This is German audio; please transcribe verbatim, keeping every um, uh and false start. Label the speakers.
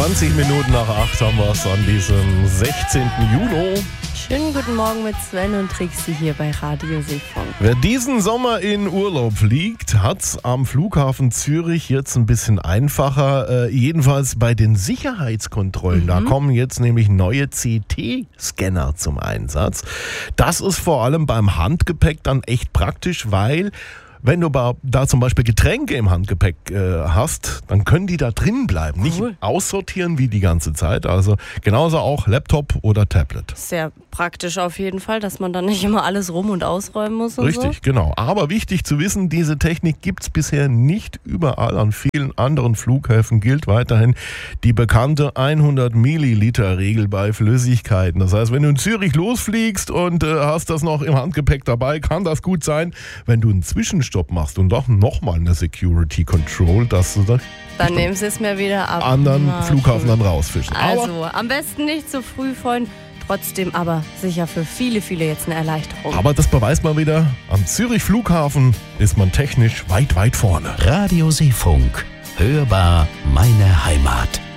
Speaker 1: zwanzig Minuten nach acht haben wir es an diesem sechzehnten Juni.
Speaker 2: Schönen guten Morgen mit Sven und Trixie hier bei Radio Seefunk.
Speaker 1: Wer diesen Sommer in Urlaub fliegt, hat es am Flughafen Zürich jetzt ein bisschen einfacher. Äh, jedenfalls bei den Sicherheitskontrollen. Mhm. Da kommen jetzt nämlich neue C T-Scanner zum Einsatz. Das ist vor allem beim Handgepäck dann echt praktisch, weil wenn du da zum Beispiel Getränke im Handgepäck äh, hast, dann können die da drin bleiben. Cool. Nicht aussortieren wie die ganze Zeit. Also genauso auch Laptop oder Tablet.
Speaker 2: Sehr praktisch auf jeden Fall, dass man dann nicht immer alles rum- und ausräumen muss. Und
Speaker 1: Richtig, so. Genau. Aber wichtig zu wissen, diese Technik gibt es bisher nicht überall. An vielen anderen Flughäfen gilt weiterhin die bekannte hundert Milliliter Regel bei Flüssigkeiten. Das heißt, wenn du in Zürich losfliegst und äh, hast das noch im Handgepäck dabei, kann das gut sein, wenn du einen Zwischenstopp machst und doch nochmal eine Security Control, dass du dann
Speaker 2: dann nehmen sie es mir wieder ab.
Speaker 1: Anderen
Speaker 2: Na,
Speaker 1: Flughafen dann rausfischen.
Speaker 2: Also aber am besten nicht zu früh, Freund. Trotzdem aber sicher für viele, viele jetzt eine Erleichterung.
Speaker 1: Aber das beweist mal wieder, am Zürich Flughafen ist man technisch weit, weit vorne.
Speaker 3: Radio Seefunk. Hörbar meine Heimat.